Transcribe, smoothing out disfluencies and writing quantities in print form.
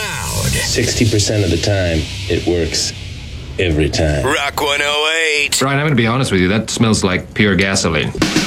loud. 60% of the time, it works every time. Rock 108. Brian, I'm going to be honest with you. That smells like pure gasoline.